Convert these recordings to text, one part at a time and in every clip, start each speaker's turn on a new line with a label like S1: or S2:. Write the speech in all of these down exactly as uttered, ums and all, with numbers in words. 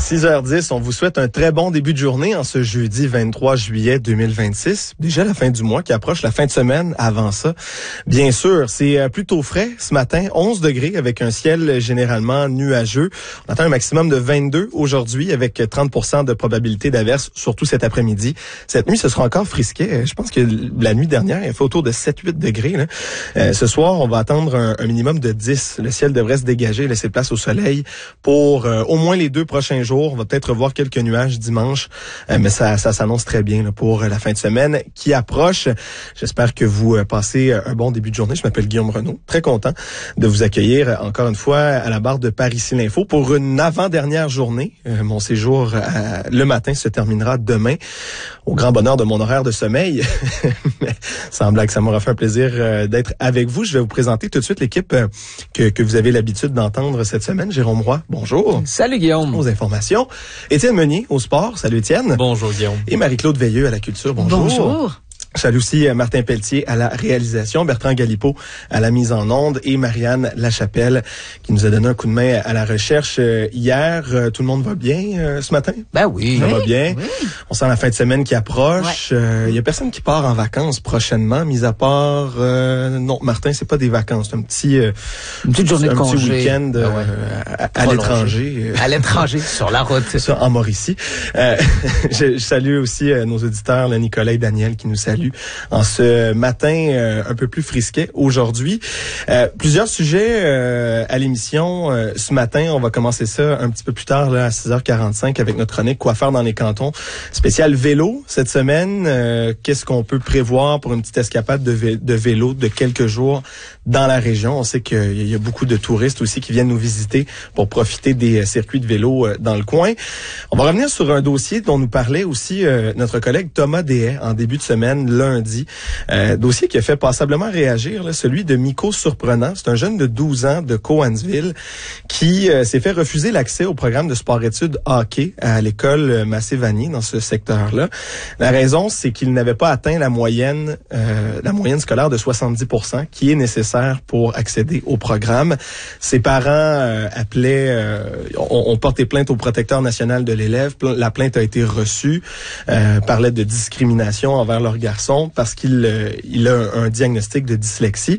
S1: six heures dix, on vous souhaite un très bon début de journée en ce jeudi vingt-trois juillet deux mille vingt-six. Déjà la fin du mois qui approche, la fin de semaine avant ça. Bien sûr, c'est plutôt frais ce matin, onze degrés avec un ciel généralement nuageux. On attend un maximum de vingt-deux aujourd'hui avec trente pour cent de probabilité d'averse, surtout cet après-midi. Cette nuit, ce sera encore frisquet. Je pense que la nuit dernière, il fait autour de sept huit degrés. Là. Euh, ce soir, on va attendre un, un minimum de dix. Le ciel devrait se dégager, laisser place au soleil pour euh, au moins les deux prochains jours. On va peut-être voir quelques nuages dimanche, euh, mais ça, ça s'annonce très bien là, pour la fin de semaine qui approche. J'espère que vous euh, passez un bon début de journée. Je m'appelle Guillaume Renaud. Très content de vous accueillir encore une fois à la barre de Par-Ici l'Info pour une avant-dernière journée. Euh, mon séjour à, le matin se terminera demain au grand bonheur de mon horaire de sommeil. Mais sans blague, ça m'aura fait un plaisir euh, d'être avec vous. Je vais vous présenter tout de suite l'équipe euh, que, que vous avez l'habitude d'entendre cette semaine. Jérôme Roy, bonjour.
S2: Salut Guillaume.
S1: Aux informations. Étienne Meunier au sport. Salut Étienne.
S3: Bonjour Guillaume.
S1: Et Marie-Claude Veilleux à la culture. Bonjour.
S2: Bonjour.
S1: Salut aussi Martin Pelletier à la réalisation, Bertrand Galipeau à la mise en onde et Marianne Lachapelle qui nous a donné un coup de main à la recherche hier. Tout le monde va bien euh, ce matin?
S2: Ben oui.
S1: Ça
S2: oui,
S1: va bien.
S2: Oui.
S1: On sent la fin de semaine qui approche. Il ouais. euh, y a personne qui part en vacances prochainement, mis à part... Euh, non, Martin, c'est pas des vacances. C'est un petit... Euh,
S2: Une petite journée
S1: un
S2: de congé.
S1: petit week-end euh,
S2: ah ouais.
S1: à, à l'étranger.
S2: À l'étranger, sur la route.
S1: Ça, en Mauricie. Euh, je, je salue aussi euh, nos auditeurs, là, Nicolas et Daniel, qui nous saluent en ce matin euh, un peu plus frisquet aujourd'hui. Euh, plusieurs sujets euh, à l'émission. Euh, ce matin, on va commencer ça un petit peu plus tard, là, à six heures quarante-cinq, avec notre chronique Quoi faire dans les cantons. Spécial vélo cette semaine. Euh, qu'est-ce qu'on peut prévoir pour une petite escapade de, vé- de vélo de quelques jours dans la région? On sait qu'il y a beaucoup de touristes aussi qui viennent nous visiter pour profiter des circuits de vélo euh, dans le coin. On va revenir sur un dossier dont nous parlait aussi euh, notre collègue Thomas Deshaies en début de semaine, lundi. Euh, dossier qui a fait passablement réagir, là, celui de Miko Surprenant. C'est un jeune de douze ans de Cowansville qui euh, s'est fait refuser l'accès au programme de sport-études hockey à l'école Massé-Vanier dans ce secteur-là. La raison, c'est qu'il n'avait pas atteint la moyenne euh, la moyenne scolaire de soixante-dix pour cent qui est nécessaire pour accéder au programme. Ses parents euh, appelaient, euh, ont, ont porté plainte au protecteur national de l'élève. La plainte a été reçue, euh, parlait de discrimination envers leur garçon parce qu'il euh, il a un, un diagnostic de dyslexie.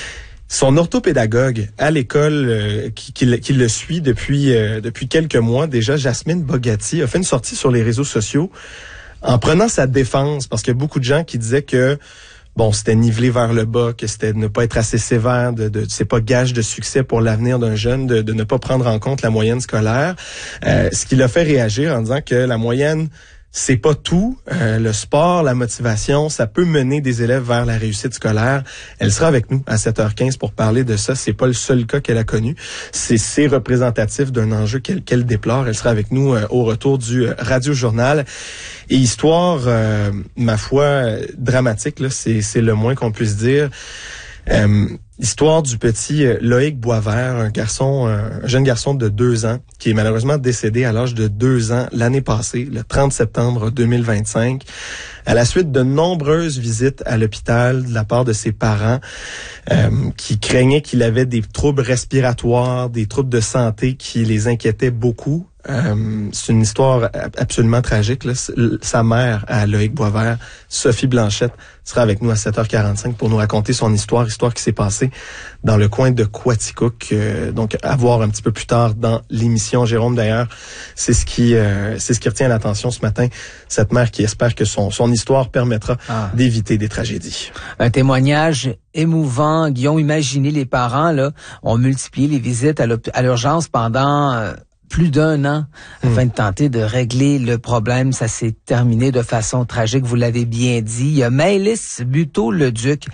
S1: Son orthopédagogue à l'école euh, qui, qui, qui le suit depuis euh, depuis quelques mois déjà, Jasmine Bogatti, a fait une sortie sur les réseaux sociaux en prenant sa défense parce qu'il y a beaucoup de gens qui disaient que bon, c'était nivelé vers le bas, que c'était de ne pas être assez sévère, de, de c'est pas gage de succès pour l'avenir d'un jeune, de, de ne pas prendre en compte la moyenne scolaire. Euh, ce qui l'a fait réagir en disant que la moyenne c'est pas tout. Euh, le sport, la motivation, ça peut mener des élèves vers la réussite scolaire. Elle sera avec nous à sept heures quinze pour parler de ça. C'est pas le seul cas qu'elle a connu. C'est, c'est représentatif d'un enjeu qu'elle, qu'elle déplore. Elle sera avec nous euh, au retour du Radio Journal. Et histoire, euh, ma foi, dramatique, là, c'est, c'est le moins qu'on puisse dire. Euh, Histoire du petit Loïc Boisvert, un garçon, un jeune garçon de deux ans, qui est malheureusement décédé à l'âge de deux ans l'année passée, le trente septembre deux mille vingt-cinq, à la suite de nombreuses visites à l'hôpital de la part de ses parents, euh, qui craignaient qu'il avait des troubles respiratoires, des troubles de santé qui les inquiétaient beaucoup. Euh, c'est une histoire absolument tragique, là. Sa mère, à Loïc Boisvert, Sophie Blanchette, sera avec nous à sept heures quarante-cinq pour nous raconter son histoire, histoire qui s'est passée dans le coin de Quaticook. Euh, donc, à voir un petit peu plus tard dans l'émission. Jérôme, d'ailleurs, c'est ce qui euh, c'est ce qui retient l'attention ce matin. Cette mère qui espère que son, son histoire permettra ah. d'éviter des tragédies.
S2: Un témoignage émouvant. Guillaume, imaginez les parents, là, ont multiplié les visites à, à l'urgence pendant... Euh, plus d'un an afin mmh. de tenter de régler le problème. Ça s'est terminé de façon tragique, vous l'avez bien dit. Il y a Maëlys Buteau-Leduc